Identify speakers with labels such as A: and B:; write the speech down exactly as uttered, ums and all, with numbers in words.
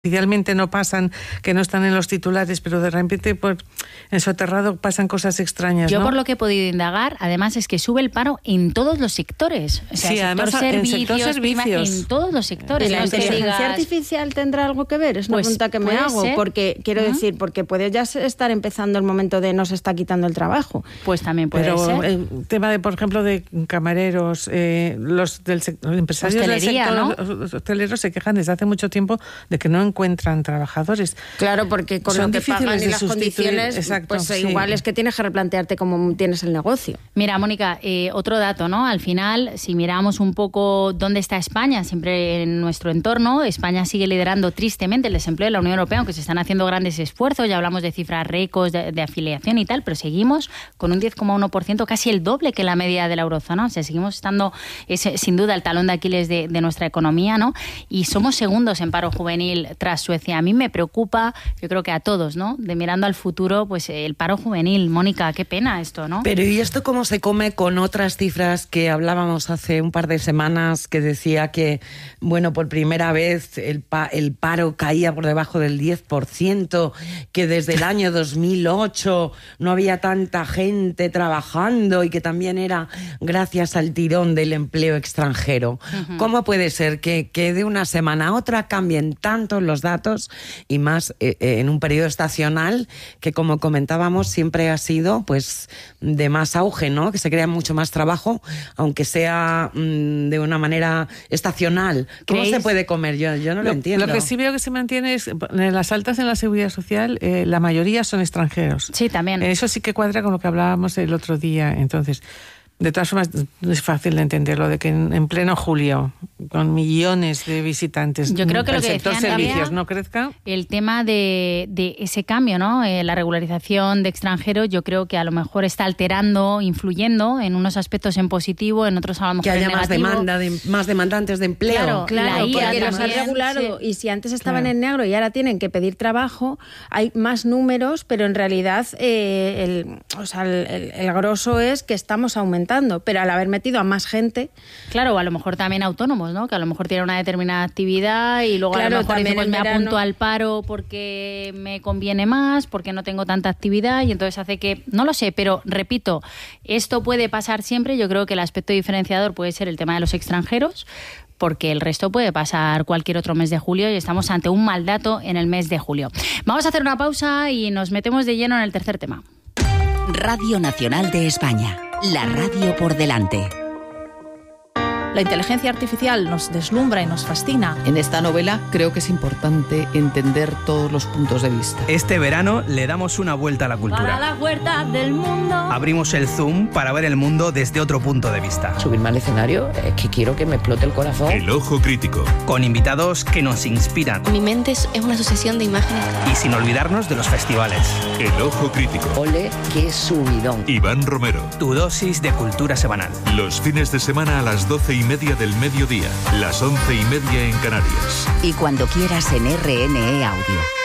A: oficialmente no pasan, que no están en los titulares, pero de repente pues, en soterrado pasan cosas extrañas,
B: Yo
A: ¿no?
B: por lo que he podido indagar, además es que sube el paro en todos los sectores. O sea,
A: sí,
B: sector
A: además
B: servicios,
A: en sector
B: prima,
A: servicios.
B: en todos los sectores.
C: ¿Y la
B: no es que
C: inteligencia
B: digas...
C: artificial tendrá algo que ver? Es una
B: Pues
C: pregunta que me
B: puede
C: hago,
B: ser.
C: porque quiero
B: Ujú.
C: decir, porque puede ya estar empezando el momento de nos está quitando el trabajo.
B: Pues también puede
A: Pero
B: ser.
A: el tema de, por ejemplo, de camareros, eh, los del sector, empresarios
B: Hostelería,
A: del sector hotelero se quejan desde hace mucho tiempo de que no encuentran trabajadores.
C: Claro, porque con
A: Son
C: lo que
A: difíciles
C: pagan y
A: de
C: las
A: sustituir,
C: condiciones,
A: exacto,
C: pues
A: sí.
C: igual es que tienes que replantearte cómo tienes el negocio.
B: Mira, Mónica, eh, otro dato, ¿no? Al final, si miramos un poco dónde está España, siempre en nuestro entorno, España sigue liderando tristemente el desempleo de la Unión Europea, aunque se están haciendo grandes esfuerzos, ya hablamos de cifras récords de, de afiliación y tal, pero seguimos con un diez coma uno por ciento, casi el doble que la media de la eurozona. O sea, seguimos estando, es, sin duda, el talón de Aquiles de, de nuestra economía, ¿no? Y somos segundos en paro juvenil tras Suecia. A mí me preocupa, yo creo que a todos, ¿no? De mirando al futuro, pues el paro juvenil. Mónica, qué pena esto, ¿no?
D: Pero ¿y esto cómo se come con otras cifras que hablábamos hace un par de semanas, que decía que, bueno, por primera vez el, pa el paro caía por debajo del diez por ciento, que desde el año dos mil ocho no había tanta gente trabajando y que también era gracias al tirón del empleo extranjero? Uh-huh. ¿Cómo puede ser que, que de una semana a otra cambien tanto los datos y más eh, en un periodo estacional que, como comentábamos, siempre ha sido pues de más auge, ¿no? Que se crea mucho más trabajo, aunque sea mmm, de una manera estacional. ¿Cómo ¿Creéis? se puede comer? Yo, yo no lo, lo entiendo.
A: Lo que sí veo que se mantiene es, en las altas en la seguridad social, eh, la mayoría son extranjeros.
B: Sí, también.
A: Eso sí que cuadra con lo que hablábamos el otro día. Entonces, de todas formas, no es fácil de entenderlo, de que en, en pleno julio, con millones de visitantes,
B: yo creo que
A: el
B: lo que
A: sector
B: decían
A: servicios no crezca.
B: El tema de, de ese cambio, ¿no? Eh, la regularización de extranjeros, yo creo que a lo mejor está alterando, influyendo en unos aspectos en positivo, en otros a lo mejor
D: que haya
B: en
D: más
B: negativo.
D: demanda, de, más demandantes de empleo.
B: Claro,
C: claro,
B: la
C: porque
B: I A
C: los han
B: también,
C: regulado
B: sí.
C: Y si antes estaban
A: Claro.
C: en negro y ahora tienen que pedir trabajo, hay más números, pero en realidad eh, el, o sea, el, el, el grosso es que estamos aumentando, pero al haber metido a más gente...
B: Claro, o a lo mejor también autónomos, ¿no? Que a lo mejor tienen una determinada actividad y luego
C: Claro,
B: a lo mejor dicen, pues me
C: verano...
B: apunto al paro porque me conviene más, porque no tengo tanta actividad y entonces hace que... No lo sé, pero repito, esto puede pasar siempre. Yo creo que el aspecto diferenciador puede ser el tema de los extranjeros, porque el resto puede pasar cualquier otro mes de julio y estamos ante un mal dato en el mes de julio. Vamos a hacer una pausa y nos metemos de lleno en el tercer tema.
E: Radio Nacional de España, la radio por delante.
F: La inteligencia artificial nos deslumbra y nos fascina.
G: En esta novela creo que es importante entender todos los puntos de vista.
H: Este verano le damos una vuelta a la cultura.
B: Para las huertas del mundo.
H: Abrimos el zoom para ver el mundo desde otro punto de vista.
I: Subirme al escenario es que quiero que me explote el corazón.
J: El ojo crítico.
H: Con invitados que nos inspiran.
K: Mi mente es una sucesión de imágenes.
H: Y sin olvidarnos de los festivales.
J: El ojo crítico.
I: Ole, qué subidón.
J: Iván Romero.
H: Tu dosis de cultura semanal.
J: Los fines de semana a las doce y media del mediodía. Las once y media en Canarias.
E: Y cuando quieras en R N E Audio.